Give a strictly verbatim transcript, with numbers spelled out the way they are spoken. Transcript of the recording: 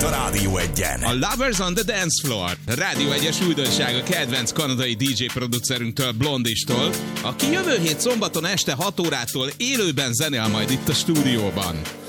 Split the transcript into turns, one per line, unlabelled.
a Rádió Egyen.
A Lovers on the Dance Floor. Rádió Egyes újdonság a kedvenc kanadai dé dzsé producerünktől, Blondistól, aki jövő hét szombaton este hat órától élőben zenél majd itt a stúdióban.